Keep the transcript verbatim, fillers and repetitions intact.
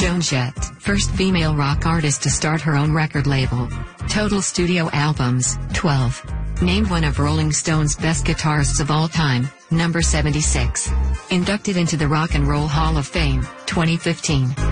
Joan Jett, first female rock artist to start her own record label. Total studio albums, twelve. Named one of Rolling Stone's best guitarists of all time, number seventy-six. Inducted into the Rock and Roll Hall of Fame, twenty fifteen.